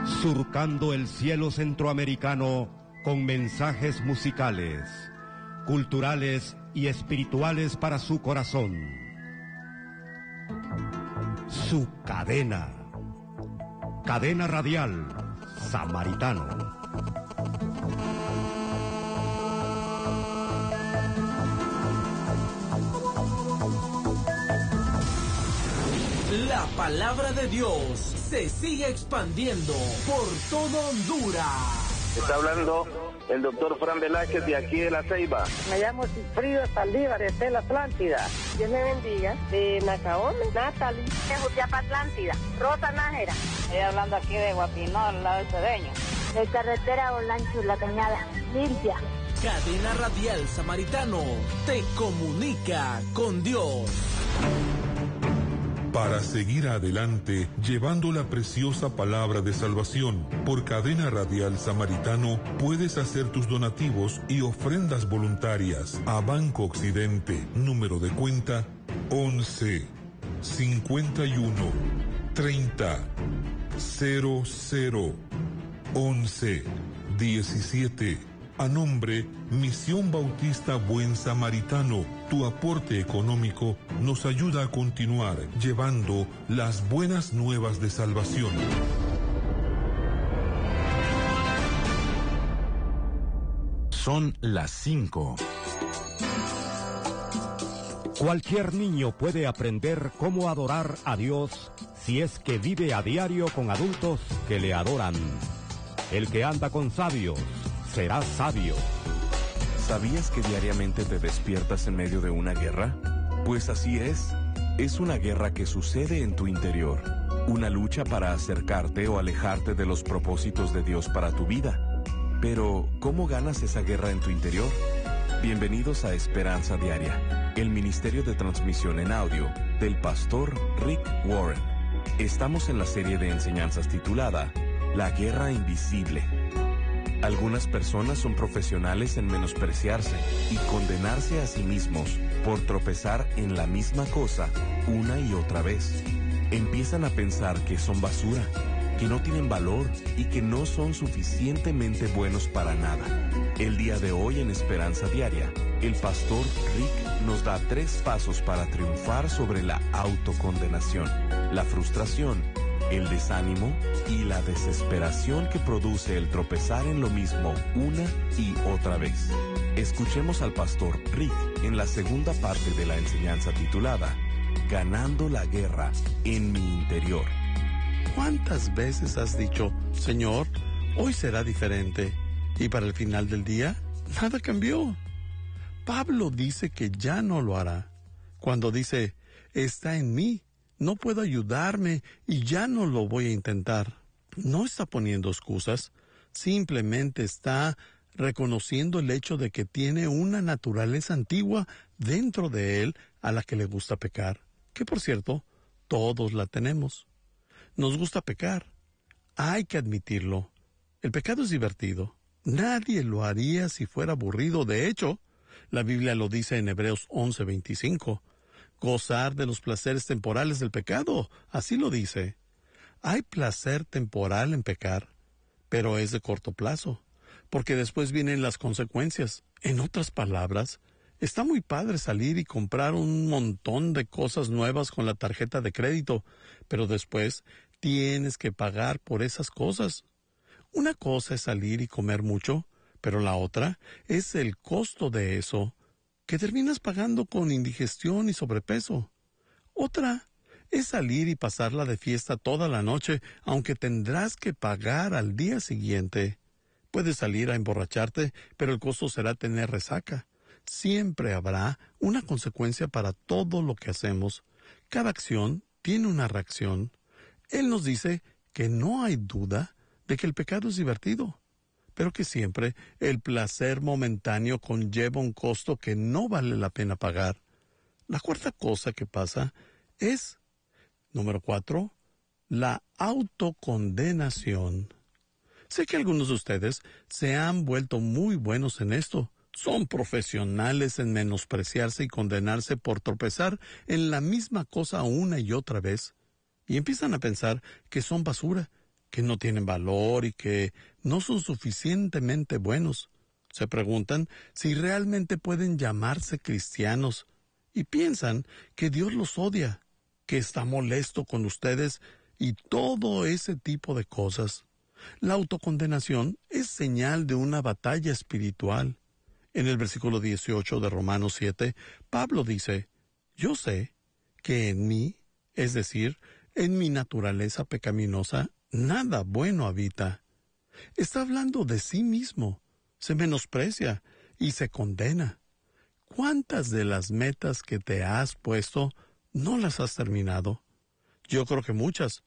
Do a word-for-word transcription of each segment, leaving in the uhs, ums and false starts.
surcando el cielo centroamericano con mensajes musicales, culturales y espirituales para su corazón. Su cadena, cadena radial Samaritano. La palabra de Dios se sigue expandiendo por todo Honduras. Está hablando el doctor Fran Velázquez de aquí de La Ceiba. Me llamo Cifrido Saldívar, de la Atlántida. Dios me bendiga. De Nacaome, Natalie. De Jutiapa, Atlántida. Rosa Nájera. Estoy hablando aquí de Guapinol, al lado del Cedeño. De Carretera Olancho, La Cañada. Limpia. Cadena Radial Samaritano te comunica con Dios. Para seguir adelante, llevando la preciosa palabra de salvación, por Cadena Radial Samaritano, puedes hacer tus donativos y ofrendas voluntarias a Banco Occidente, número de cuenta once, cincuenta y uno, treinta, cero cero, once, diecisiete. A nombre Misión Bautista Buen Samaritano, tu aporte económico nos ayuda a continuar llevando las buenas nuevas de salvación. Son las cinco. Cualquier niño puede aprender cómo adorar a Dios si es que vive a diario con adultos que le adoran. El que anda con sabios será sabio. ¿Sabías que diariamente te despiertas en medio de una guerra? Pues así es. Es una guerra que sucede en tu interior. Una lucha para acercarte o alejarte de los propósitos de Dios para tu vida. Pero, ¿cómo ganas esa guerra en tu interior? Bienvenidos a Esperanza Diaria, el ministerio de transmisión en audio del pastor Rick Warren. Estamos en la serie de enseñanzas titulada La Guerra Invisible. Algunas personas son profesionales en menospreciarse y condenarse a sí mismos por tropezar en la misma cosa una y otra vez. Empiezan a pensar que son basura, que no tienen valor y que no son suficientemente buenos para nada. El día de hoy en Esperanza Diaria, el pastor Rick nos da tres pasos para triunfar sobre la autocondenación, la frustración, el desánimo y la desesperación que produce el tropezar en lo mismo una y otra vez. Escuchemos al pastor Rick en la segunda parte de la enseñanza titulada Ganando la guerra en mi interior. ¿Cuántas veces has dicho, Señor, hoy será diferente? Y para el final del día, nada cambió. Pablo dice que ya no lo hará. Cuando dice, está en mí, no puedo ayudarme y ya no lo voy a intentar. No está poniendo excusas, simplemente está reconociendo el hecho de que tiene una naturaleza antigua dentro de él a la que le gusta pecar, que por cierto, todos la tenemos. Nos gusta pecar, hay que admitirlo. El pecado es divertido, nadie lo haría si fuera aburrido. De hecho, la Biblia lo dice en Hebreos once veinticinco. Gozar de los placeres temporales del pecado, así lo dice. Hay placer temporal en pecar, pero es de corto plazo, porque después vienen las consecuencias. En otras palabras, está muy padre salir y comprar un montón de cosas nuevas con la tarjeta de crédito, pero después tienes que pagar por esas cosas. Una cosa es salir y comer mucho, pero la otra es el costo de eso, que terminas pagando con indigestión y sobrepeso. Otra es salir y pasarla de fiesta toda la noche, aunque tendrás que pagar al día siguiente. Puedes salir a emborracharte, pero el costo será tener resaca. Siempre habrá una consecuencia para todo lo que hacemos. Cada acción tiene una reacción. Él nos dice que no hay duda de que el pecado es divertido, pero que siempre el placer momentáneo conlleva un costo que no vale la pena pagar. La cuarta cosa que pasa es, número cuatro, la autocondenación. Sé que algunos de ustedes se han vuelto muy buenos en esto. Son profesionales en menospreciarse y condenarse por tropezar en la misma cosa una y otra vez. Y empiezan a pensar que son basura, que no tienen valor y que no son suficientemente buenos. Se preguntan si realmente pueden llamarse cristianos y piensan que Dios los odia, que está molesto con ustedes y todo ese tipo de cosas. La autocondenación es señal de una batalla espiritual. En el versículo dieciocho de Romanos siete, Pablo dice, yo sé que en mí, es decir, en mi naturaleza pecaminosa, nada bueno habita. Está hablando de sí mismo, se menosprecia y se condena. ¿Cuántas de las metas que te has puesto no las has terminado? Yo creo que muchas.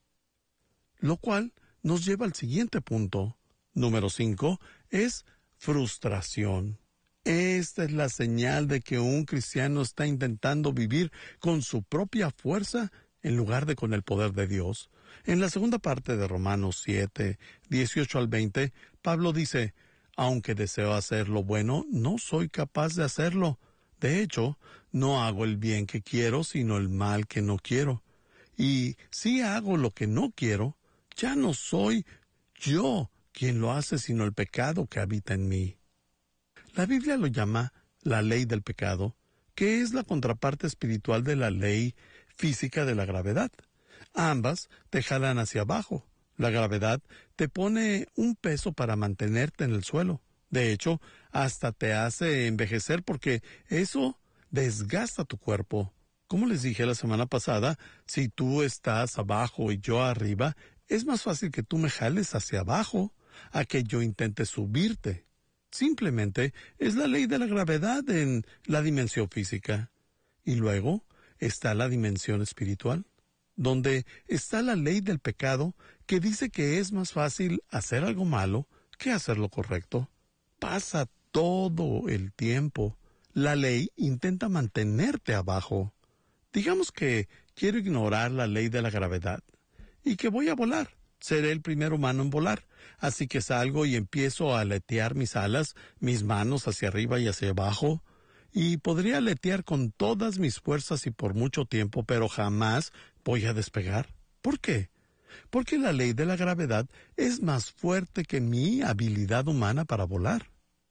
Lo cual nos lleva al siguiente punto. Número cinco es frustración. Esta es la señal de que un cristiano está intentando vivir con su propia fuerza en lugar de con el poder de Dios. En la segunda parte de Romanos siete, dieciocho al veinte, Pablo dice, aunque deseo hacer lo bueno, no soy capaz de hacerlo. De hecho, no hago el bien que quiero, sino el mal que no quiero. Y si hago lo que no quiero, ya no soy yo quien lo hace, sino el pecado que habita en mí. La Biblia lo llama la ley del pecado, que es la contraparte espiritual de la ley física de la gravedad. Ambas te jalan hacia abajo. La gravedad te pone un peso para mantenerte en el suelo. De hecho, hasta te hace envejecer porque eso desgasta tu cuerpo. Como les dije la semana pasada, si tú estás abajo y yo arriba, es más fácil que tú me jales hacia abajo a que yo intente subirte. Simplemente es la ley de la gravedad en la dimensión física. Y luego está la dimensión espiritual, donde está la ley del pecado que dice que es más fácil hacer algo malo que hacer lo correcto. Pasa todo el tiempo. La ley intenta mantenerte abajo. Digamos que quiero ignorar la ley de la gravedad y que voy a volar. Seré el primer humano en volar. Así que salgo y empiezo a aletear mis alas, mis manos hacia arriba y hacia abajo, y podría aletear con todas mis fuerzas y por mucho tiempo, pero jamás voy a despegar. ¿Por qué? Porque la ley de la gravedad es más fuerte que mi habilidad humana para volar.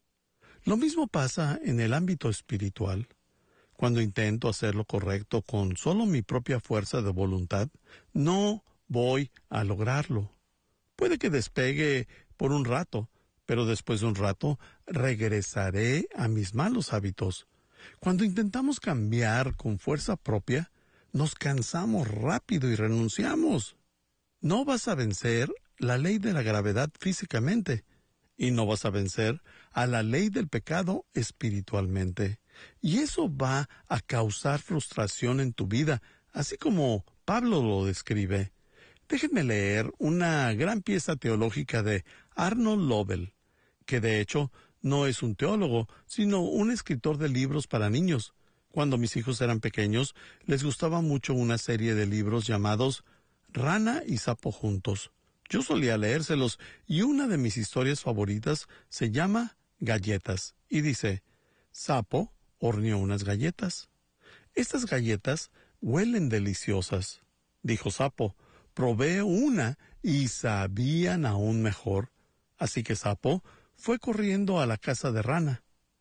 Lo mismo pasa en el ámbito espiritual. Cuando intento hacer lo correcto con solo mi propia fuerza de voluntad, no voy a lograrlo. Puede que despegue por un rato, pero después de un rato regresaré a mis malos hábitos. Cuando intentamos cambiar con fuerza propia, nos cansamos rápido y renunciamos. No vas a vencer la ley de la gravedad físicamente, y no vas a vencer a la ley del pecado espiritualmente. Y eso va a causar frustración en tu vida, así como Pablo lo describe. Déjenme leer una gran pieza teológica de Arnold Lovell, que de hecho no es un teólogo, sino un escritor de libros para niños. Cuando mis hijos eran pequeños, les gustaba mucho una serie de libros llamados Rana y Sapo juntos. Yo solía leérselos, y una de mis historias favoritas se llama Galletas, y dice, Sapo horneó unas galletas. Estas galletas huelen deliciosas. Dijo Sapo, probé una y sabían aún mejor. Así que Sapo fue corriendo a la casa de Rana.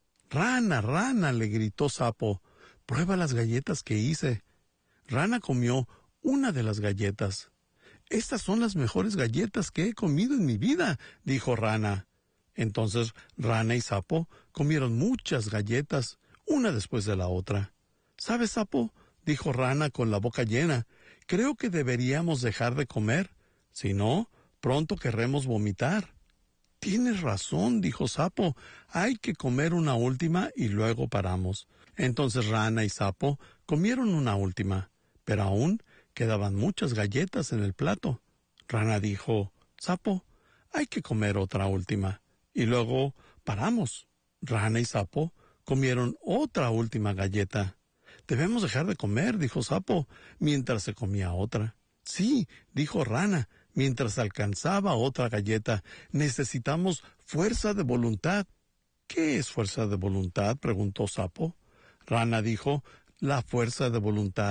Rana, Rana, le gritó Sapo, prueba las galletas que hice. Rana comió una de las galletas. Estas son las mejores galletas que he comido en mi vida, dijo Rana. Entonces Rana y Sapo comieron muchas galletas, una después de la otra. ¿Sabes, Sapo?, dijo Rana con la boca llena, creo que deberíamos dejar de comer. Si no, pronto querremos vomitar. Tienes razón, dijo Sapo, hay que comer una última y luego paramos. Entonces Rana y Sapo comieron una última, pero aún quedaban muchas galletas en el plato. Rana dijo, Sapo, hay que comer otra última. Y luego paramos. Rana y Sapo comieron otra última galleta. Debemos dejar de comer, dijo Sapo, mientras se comía otra. Sí, dijo Rana, mientras alcanzaba otra galleta. Necesitamos fuerza de voluntad. ¿Qué es fuerza de voluntad?, preguntó Sapo. Rana dijo, la fuerza de voluntad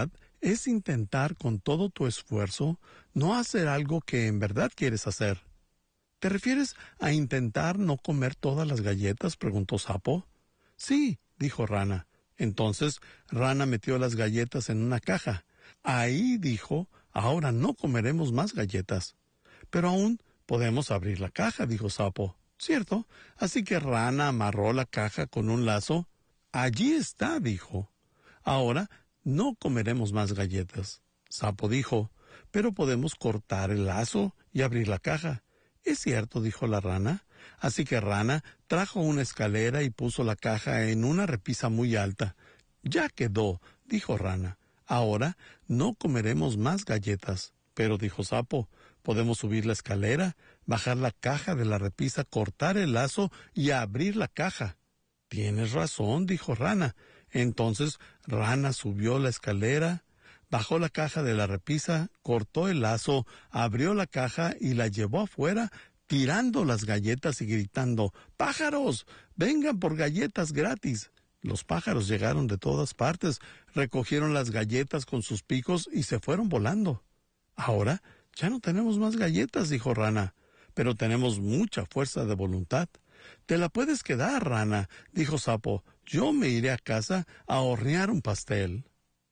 es intentar con todo tu esfuerzo no hacer algo que en verdad quieres hacer. ¿Te refieres a intentar no comer todas las galletas?, preguntó Sapo. Sí, dijo Rana. Entonces Rana metió las galletas en una caja. Ahí dijo, ahora no comeremos más galletas. Pero aún podemos abrir la caja, dijo Sapo. Cierto, así que Rana amarró la caja con un lazo. Allí está, dijo. Ahora no comeremos más galletas. Sapo dijo, pero podemos cortar el lazo y abrir la caja. Es cierto, dijo la rana. Así que Rana trajo una escalera y puso la caja en una repisa muy alta. Ya quedó, dijo Rana. Ahora no comeremos más galletas. Pero, dijo Sapo, podemos subir la escalera, bajar la caja de la repisa, cortar el lazo y abrir la caja. Tienes razón, dijo Rana. Entonces Rana subió la escalera, bajó la caja de la repisa, cortó el lazo, abrió la caja y la llevó afuera, tirando las galletas y gritando, ¡pájaros! ¡Vengan por galletas gratis! Los pájaros llegaron de todas partes, recogieron las galletas con sus picos y se fueron volando. Ahora ya no tenemos más galletas, dijo Rana, pero tenemos mucha fuerza de voluntad. Te la puedes quedar, Rana, dijo Sapo. Yo me iré a casa a hornear un pastel.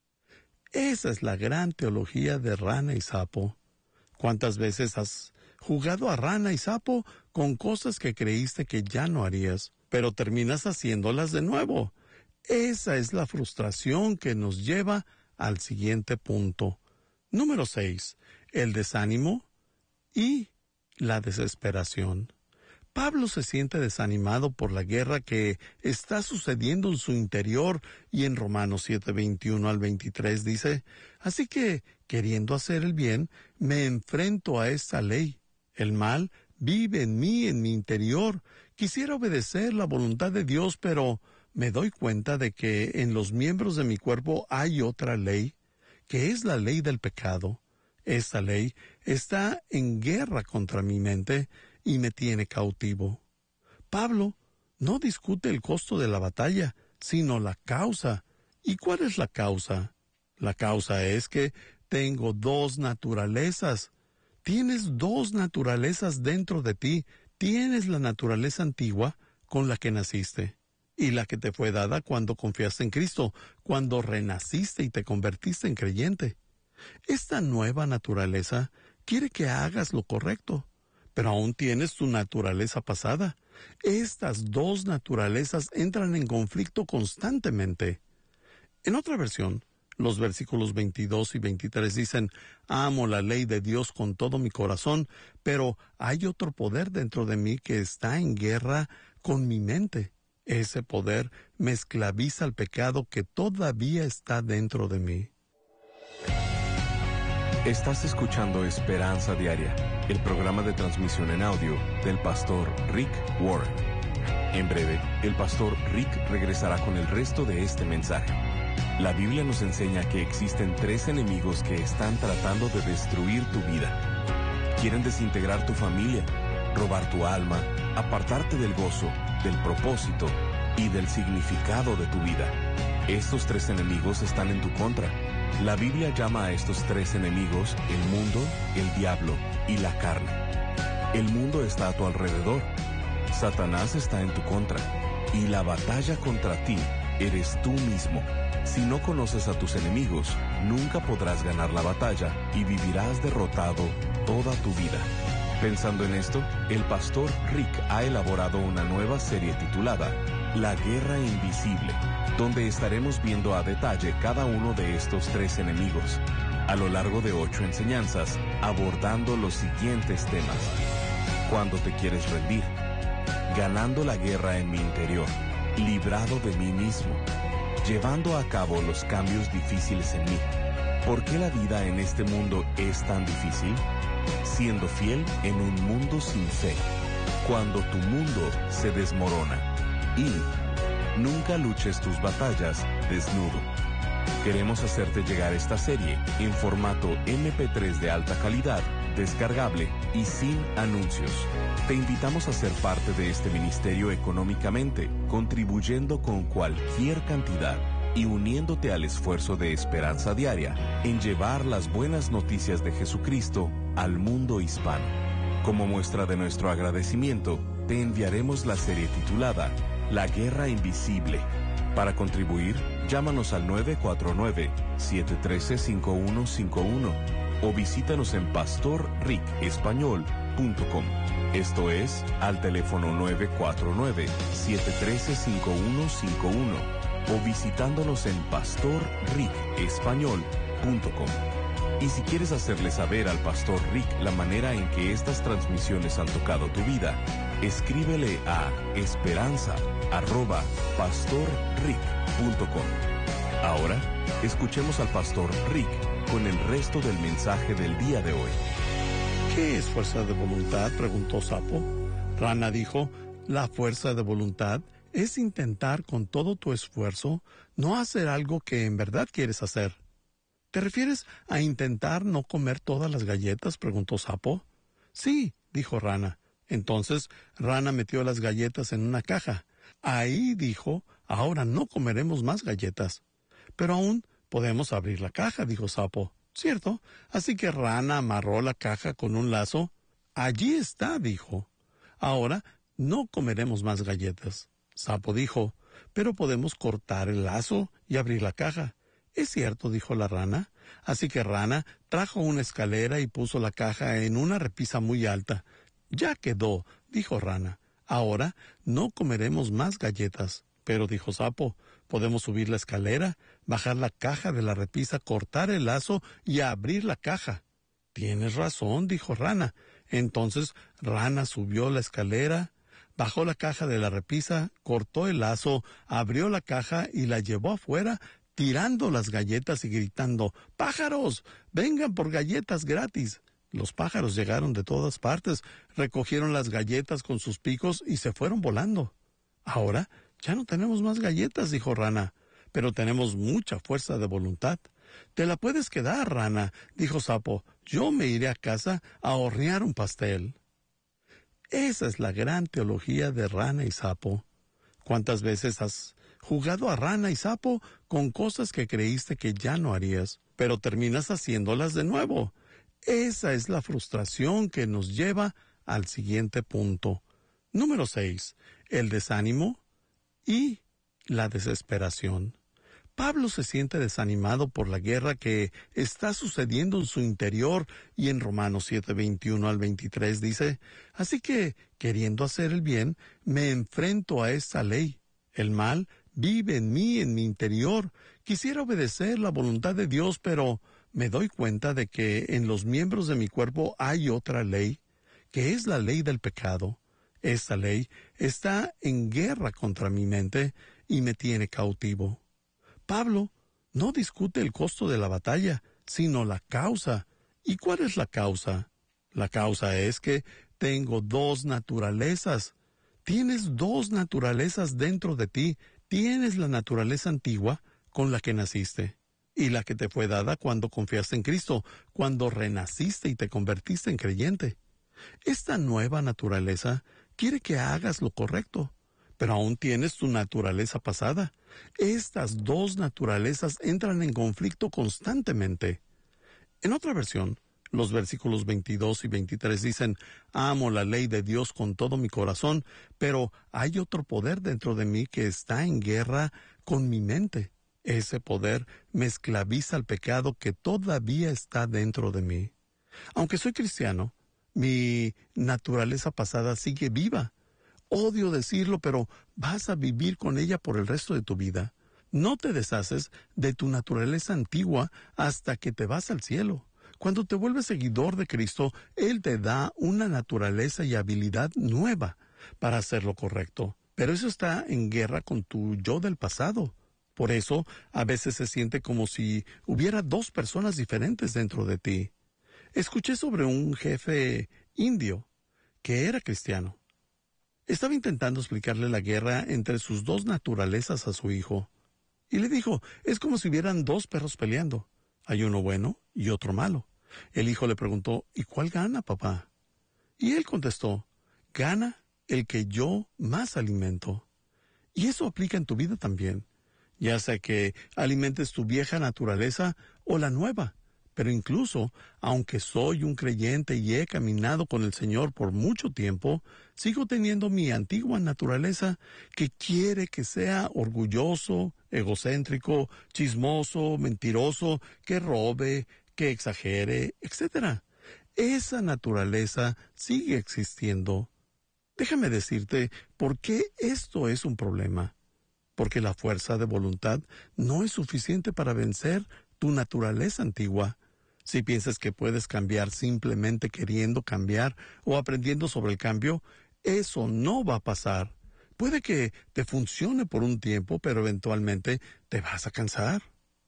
Esa es la gran teología de Rana y Sapo. ¿Cuántas veces has jugado a Rana y Sapo con cosas que creíste que ya no harías, pero terminas haciéndolas de nuevo? Esa es la frustración que nos lleva al siguiente punto. Número seis. El desánimo y la desesperación. Pablo se siente desanimado por la guerra que está sucediendo en su interior y en Romanos siete, veintiuno al veintitrés dice, así que, queriendo hacer el bien, me enfrento a esta ley. El mal vive en mí, en mi interior. Quisiera obedecer la voluntad de Dios, pero me doy cuenta de que en los miembros de mi cuerpo hay otra ley, que es la ley del pecado. Esta ley está en guerra contra mi mente y me tiene cautivo. Pablo no discute el costo de la batalla, sino la causa. ¿Y cuál es la causa? La causa es que tengo dos naturalezas. Tienes dos naturalezas dentro de ti. Tienes la naturaleza antigua con la que naciste y la que te fue dada cuando confiaste en Cristo, cuando renaciste y te convertiste en creyente. Esta nueva naturaleza quiere que hagas lo correcto, pero aún tienes tu naturaleza pasada. Estas dos naturalezas entran en conflicto constantemente. En otra versión, los versículos veintidós y veintitrés dicen, amo la ley de Dios con todo mi corazón, pero hay otro poder dentro de mí que está en guerra con mi mente. Ese poder me esclaviza al pecado que todavía está dentro de mí. Estás escuchando Esperanza Diaria, el programa de transmisión en audio del pastor Rick Warren. En breve, el pastor Rick regresará con el resto de este mensaje. La Biblia nos enseña que existen tres enemigos que están tratando de destruir tu vida. Quieren desintegrar tu familia, robar tu alma, apartarte del gozo, del propósito y del significado de tu vida. Estos tres enemigos están en tu contra. La Biblia llama a estos tres enemigos el mundo, el diablo y la carne. El mundo está a tu alrededor. Satanás está en tu contra. Y la batalla contra ti eres tú mismo. Si no conoces a tus enemigos, nunca podrás ganar la batalla y vivirás derrotado toda tu vida. Pensando en esto, el pastor Rick ha elaborado una nueva serie titulada La Guerra Invisible, donde estaremos viendo a detalle cada uno de estos tres enemigos, a lo largo de ocho enseñanzas, abordando los siguientes temas. Cuando te quieres rendir, ganando la guerra en mi interior, librado de mí mismo, llevando a cabo los cambios difíciles en mí. ¿Por qué la vida en este mundo es tan difícil? Siendo fiel en un mundo sin fe, cuando tu mundo se desmorona. Y nunca luches tus batallas desnudo. Queremos hacerte llegar esta serie en formato eme pe tres de alta calidad, descargable y sin anuncios. Te invitamos a ser parte de este ministerio económicamente, contribuyendo con cualquier cantidad. y uniéndote al esfuerzo de Esperanza Diaria en llevar las buenas noticias de Jesucristo al mundo hispano. Como muestra de nuestro agradecimiento, te enviaremos la serie titulada La Guerra Invisible. Para contribuir, llámanos al nueve cuatro nueve, siete uno tres, cinco uno cinco uno o visítanos en pastor rick español punto com. Esto es, al teléfono nueve cuatro nueve, siete uno tres, cinco uno cinco uno o visitándonos en pastor rick español punto com. Y si quieres hacerle saber al Pastor Rick la manera en que estas transmisiones han tocado tu vida, escríbele a esperanza arroba pastor rick punto com. Ahora, escuchemos al Pastor Rick con el resto del mensaje del día de hoy. ¿Qué es fuerza de voluntad?, preguntó Sapo. Rana dijo, la fuerza de voluntad es intentar con todo tu esfuerzo no hacer algo que en verdad quieres hacer. ¿Te refieres a intentar no comer todas las galletas?, preguntó Sapo. Sí, dijo Rana. Entonces Rana metió las galletas en una caja. Ahí dijo, ahora no comeremos más galletas. Pero aún podemos abrir la caja, dijo Sapo. Cierto, así que Rana amarró la caja con un lazo. Allí está, dijo. Ahora no comeremos más galletas. Sapo dijo, pero podemos cortar el lazo y abrir la caja. Es cierto, dijo la rana. Así que Rana trajo una escalera y puso la caja en una repisa muy alta. Ya quedó, dijo Rana. Ahora no comeremos más galletas. Pero, dijo Sapo, podemos subir la escalera, bajar la caja de la repisa, cortar el lazo y abrir la caja. Tienes razón, dijo Rana. Entonces Rana subió la escalera, bajó la caja de la repisa, cortó el lazo, abrió la caja y la llevó afuera, tirando las galletas y gritando, ¡pájaros! ¡Vengan por galletas gratis! Los pájaros llegaron de todas partes, recogieron las galletas con sus picos y se fueron volando. Ahora ya no tenemos más galletas, dijo Rana, pero tenemos mucha fuerza de voluntad. Te la puedes quedar, Rana, dijo Sapo. Yo me iré a casa a hornear un pastel. Esa es la gran teología de Rana y Sapo. ¿Cuántas veces has jugado a Rana y Sapo con cosas que creíste que ya no harías, pero terminas haciéndolas de nuevo? Esa es la frustración que nos lleva al siguiente punto. Número seis. El desánimo y la desesperación. Pablo se siente desanimado por la guerra que está sucediendo en su interior y en Romanos siete, veintiuno al veintitrés dice, así que, queriendo hacer el bien, me enfrento a esta ley. El mal vive en mí, en mi interior. Quisiera obedecer la voluntad de Dios, pero me doy cuenta de que en los miembros de mi cuerpo hay otra ley, que es la ley del pecado. Esta ley está en guerra contra mi mente y me tiene cautivo. Pablo no discute el costo de la batalla, sino la causa. ¿Y cuál es la causa? La causa es que tengo dos naturalezas. Tienes dos naturalezas dentro de ti. Tienes la naturaleza antigua con la que naciste y la que te fue dada cuando confiaste en Cristo, cuando renaciste y te convertiste en creyente. Esta nueva naturaleza quiere que hagas lo correcto, pero aún tienes tu naturaleza pasada. Estas dos naturalezas entran en conflicto constantemente. En otra versión, los versículos veintidós y veintitrés dicen, amo la ley de Dios con todo mi corazón, pero hay otro poder dentro de mí que está en guerra con mi mente. Ese poder me esclaviza al pecado que todavía está dentro de mí. Aunque soy cristiano, mi naturaleza pasada sigue viva. Odio decirlo, pero vas a vivir con ella por el resto de tu vida. No te deshaces de tu naturaleza antigua hasta que te vas al cielo. Cuando te vuelves seguidor de Cristo, Él te da una naturaleza y habilidad nueva para hacer lo correcto. Pero eso está en guerra con tu yo del pasado. Por eso, a veces se siente como si hubiera dos personas diferentes dentro de ti. Escuché sobre un jefe indio que era cristiano. Estaba intentando explicarle la guerra entre sus dos naturalezas a su hijo. Y le dijo, es como si hubieran dos perros peleando. Hay uno bueno y otro malo. El hijo le preguntó, ¿y cuál gana, papá? Y él contestó, gana el que yo más alimento. Y eso aplica en tu vida también. ya sea que alimentes tu vieja naturaleza o la nueva. Pero incluso, aunque soy un creyente y he caminado con el Señor por mucho tiempo, sigo teniendo mi antigua naturaleza que quiere que sea orgulloso, egocéntrico, chismoso, mentiroso, que robe, que exagere, etcétera. Esa naturaleza sigue existiendo. Déjame decirte por qué esto es un problema. Porque la fuerza de voluntad no es suficiente para vencer tu naturaleza antigua. Si piensas que puedes cambiar simplemente queriendo cambiar o aprendiendo sobre el cambio, eso no va a pasar. Puede que te funcione por un tiempo, pero eventualmente te vas a cansar.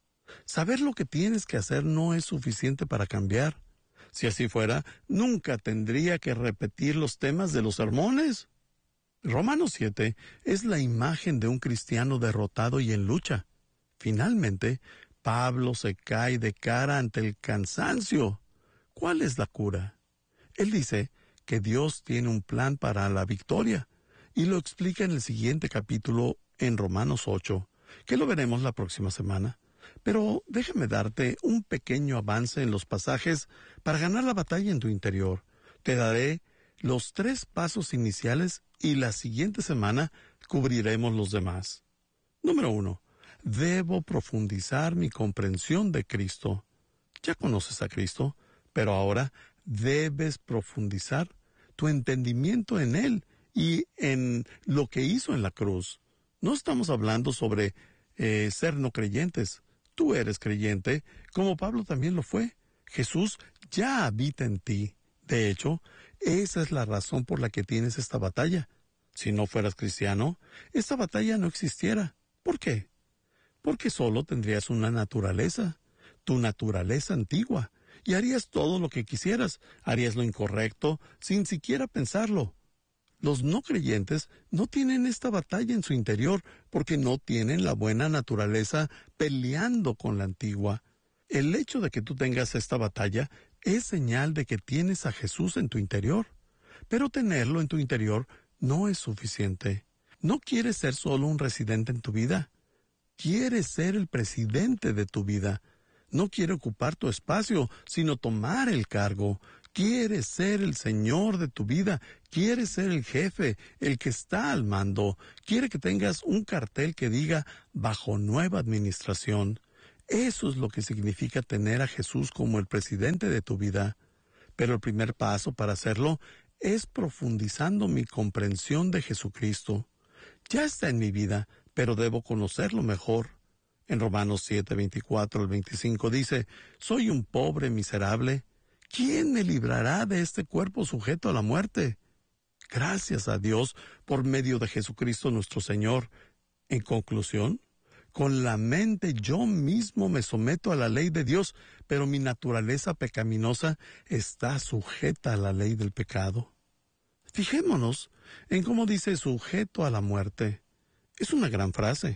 Saber lo que tienes que hacer no es suficiente para cambiar. Si así fuera, nunca tendría que repetir los temas de los sermones. Romanos siete es la imagen de un cristiano derrotado y en lucha. Finalmente, Pablo se cae de cara ante el cansancio. ¿Cuál es la cura? Él dice que Dios tiene un plan para la victoria, y lo explica en el siguiente capítulo en Romanos ocho, que lo veremos la próxima semana. Pero déjame darte un pequeño avance en los pasajes para ganar la batalla en tu interior. Te daré los tres pasos iniciales y la siguiente semana cubriremos los demás. Número uno. Debo profundizar mi comprensión de Cristo. Ya conoces a Cristo, pero ahora debes profundizar tu entendimiento en Él y en lo que hizo en la cruz. No estamos hablando sobre eh, ser no creyentes. Tú eres creyente, como Pablo también lo fue. Jesús ya habita en ti. De hecho, esa es la razón por la que tienes esta batalla. Si no fueras cristiano, esta batalla no existiera. ¿Por qué? Porque solo tendrías una naturaleza, tu naturaleza antigua, y harías todo lo que quisieras, harías lo incorrecto sin siquiera pensarlo. Los no creyentes no tienen esta batalla en su interior porque no tienen la buena naturaleza peleando con la antigua. El hecho de que tú tengas esta batalla es señal de que tienes a Jesús en tu interior. Pero tenerlo en tu interior no es suficiente. No quieres ser solo un residente en tu vida. Quieres ser el presidente de tu vida. No quiere ocupar tu espacio, sino tomar el cargo. Quieres ser el Señor de tu vida. Quieres ser el jefe, el que está al mando. Quiere que tengas un cartel que diga bajo nueva administración. Eso es lo que significa tener a Jesús como el presidente de tu vida. Pero el primer paso para hacerlo es profundizando mi comprensión de Jesucristo. Ya está en mi vida, pero debo conocerlo mejor. En Romanos siete, veinticuatro al veinticinco dice, «Soy un pobre miserable. ¿Quién me librará de este cuerpo sujeto a la muerte? Gracias a Dios por medio de Jesucristo nuestro Señor». En conclusión, con la mente yo mismo me someto a la ley de Dios, pero mi naturaleza pecaminosa está sujeta a la ley del pecado. Fijémonos en cómo dice sujeto a la muerte. Es una gran frase.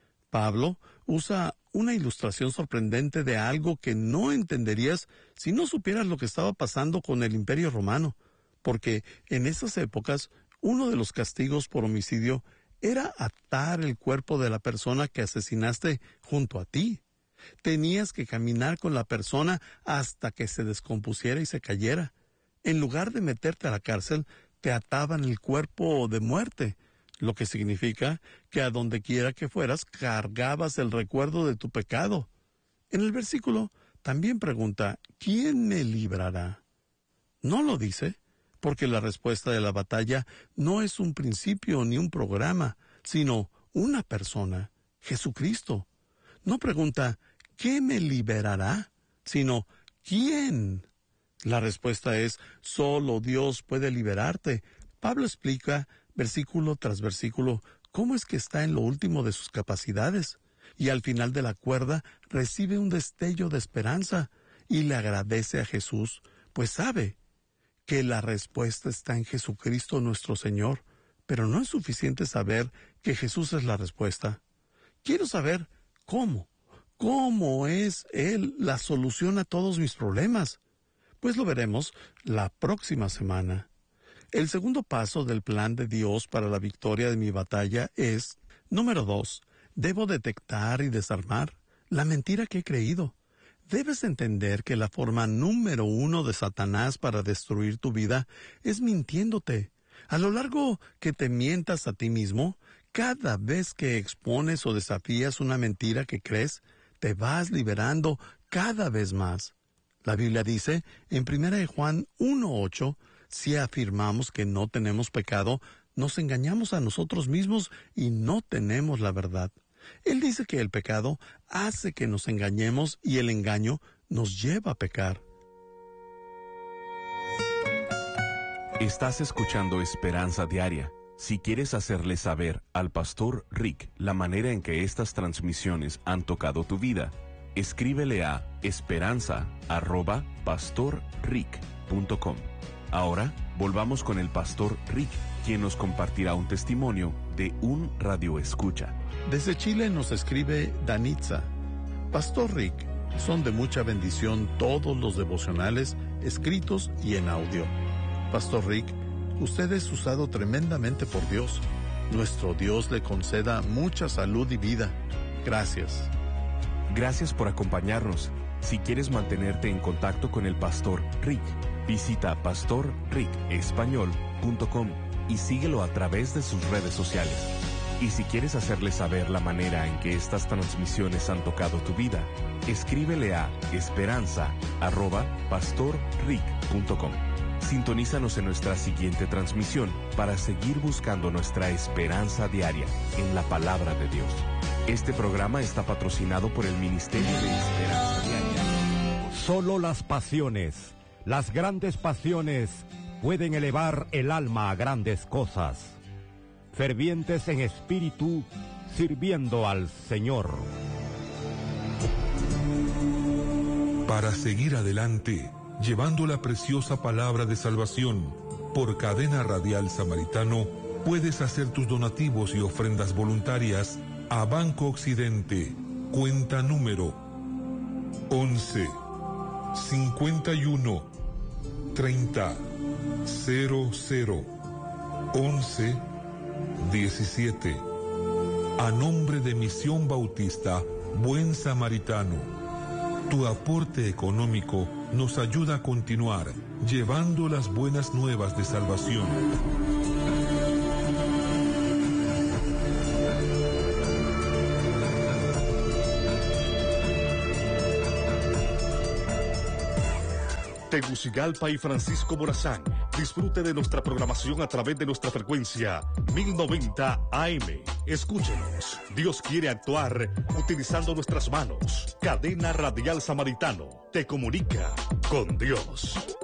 Pablo usa una ilustración sorprendente de algo que no entenderías si no supieras lo que estaba pasando con el Imperio Romano, porque en esas épocas uno de los castigos por homicidio era atar el cuerpo de la persona que asesinaste junto a ti. Tenías que caminar con la persona hasta que se descompusiera y se cayera. En lugar de meterte a la cárcel, te ataban el cuerpo de muerte, lo que significa que a donde quiera que fueras cargabas el recuerdo de tu pecado. En el versículo también pregunta, ¿quién me librará? No lo dice, porque la respuesta de la batalla no es un principio ni un programa, sino una persona, Jesucristo. No pregunta, ¿qué me liberará? Sino, ¿quién? La respuesta es, solo Dios puede liberarte. Pablo explica, versículo tras versículo, cómo es que está en lo último de sus capacidades, y al final de la cuerda recibe un destello de esperanza, y le agradece a Jesús, pues sabe que la respuesta está en Jesucristo nuestro Señor, pero no es suficiente saber que Jesús es la respuesta. Quiero saber cómo, cómo es Él la solución a todos mis problemas. Pues lo veremos la próxima semana. El segundo paso del plan de Dios para la victoria de mi batalla es, número dos, Debo detectar y desarmar la mentira que he creído. Debes entender que la forma número uno de Satanás para destruir tu vida es mintiéndote. A lo largo que te mientas a ti mismo, cada vez que expones o desafías una mentira que crees, te vas liberando cada vez más. La Biblia dice en primera de Juan uno ocho, si afirmamos que no tenemos pecado, nos engañamos a nosotros mismos y no tenemos la verdad. Él dice que el pecado hace que nos engañemos y el engaño nos lleva a pecar. Estás escuchando Esperanza Diaria. Si quieres hacerle saber al Pastor Rick la manera en que estas transmisiones han tocado tu vida, escríbele a esperanza arroba pastor rick punto com. Ahora, volvamos con el Pastor Rick, quien nos compartirá un testimonio de un radioescucha. Desde Chile nos escribe Danitza. Pastor Rick, son de mucha bendición todos los devocionales escritos y en audio. Pastor Rick, usted es usado tremendamente por Dios. Nuestro Dios le conceda mucha salud y vida. Gracias. Gracias por acompañarnos. Si quieres mantenerte en contacto con el Pastor Rick, visita pastor rick español punto com y síguelo a través de sus redes sociales. Y si quieres hacerle saber la manera en que estas transmisiones han tocado tu vida, escríbele a esperanza arroba pastor rick punto com. Sintonízanos en nuestra siguiente transmisión para seguir buscando nuestra esperanza diaria en la palabra de Dios. Este programa está patrocinado por el Ministerio de Esperanza Diaria. Solo las pasiones, las grandes pasiones, pueden elevar el alma a grandes cosas. Fervientes en espíritu, sirviendo al Señor. Para seguir adelante, llevando la preciosa palabra de salvación, por Cadena Radial Samaritano, puedes hacer tus donativos y ofrendas voluntarias a Banco Occidente, cuenta número once, cincuenta y uno, treinta, cero cero, once, diecisiete. A nombre de Misión Bautista Buen Samaritano, tu aporte económico nos ayuda a continuar llevando las buenas nuevas de salvación. Tegucigalpa y Francisco Morazán. Disfrute de nuestra programación a través de nuestra frecuencia mil noventa A M. Escúchenos. Dios quiere actuar utilizando nuestras manos. Cadena Radial Samaritano te comunica con Dios.